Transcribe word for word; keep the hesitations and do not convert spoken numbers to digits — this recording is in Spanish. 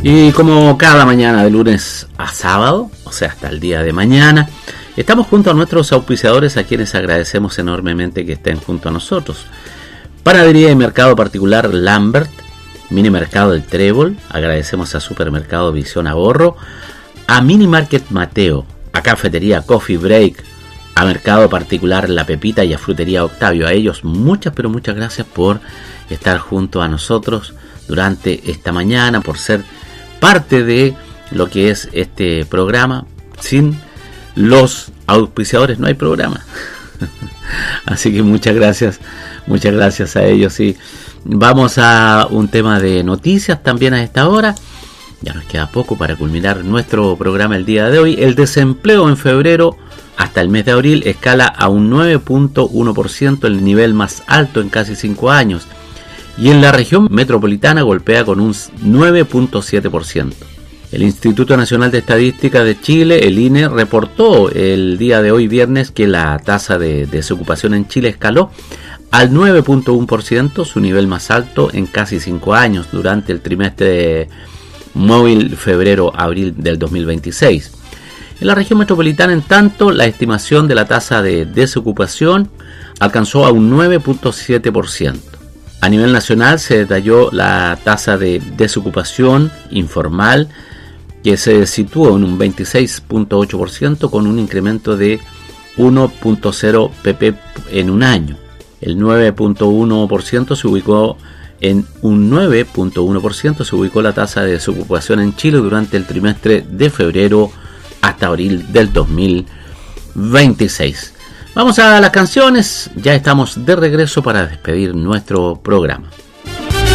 Y como cada mañana de lunes a sábado, o sea hasta el día de mañana, estamos junto a nuestros auspiciadores, a quienes agradecemos enormemente que estén junto a nosotros. Panadería y Mercado Particular Lambert, Mini Mercado del Trébol, agradecemos a Supermercado Visión Ahorro, a Mini Market Mateo, a Cafetería Coffee Break, a Mercado Particular La Pepita y a Frutería Octavio. A ellos muchas pero muchas gracias por estar junto a nosotros durante esta mañana, por ser parte de lo que es este programa. Sin los auspiciadores no hay programa. Así que muchas gracias, muchas gracias a ellos. Y vamos a un tema de noticias también a esta hora. Ya nos queda poco para culminar nuestro programa el día de hoy. El desempleo en febrero hasta el mes de abril escala a un nueve punto uno por ciento, el nivel más alto en casi cinco años. Y en la región metropolitana golpea con un nueve punto siete por ciento. El Instituto Nacional de Estadística de Chile, el I N E, reportó el día de hoy viernes que la tasa de desocupación en Chile escaló al nueve punto uno por ciento, su nivel más alto en casi cinco años, durante el trimestre móvil febrero-abril del dos mil veintiséis. En la región metropolitana, en tanto, la estimación de la tasa de desocupación alcanzó a un nueve punto siete por ciento. A nivel nacional se detalló la tasa de desocupación informal, que se situó en un veintiséis punto ocho por ciento, con un incremento de uno punto cero P P en un año. El nueve punto uno por ciento se ubicó en un nueve punto uno por ciento se ubicó la tasa de desocupación en Chile durante el trimestre de febrero hasta abril del dos mil veintiséis. Vamos a las canciones, ya estamos de regreso para despedir nuestro programa.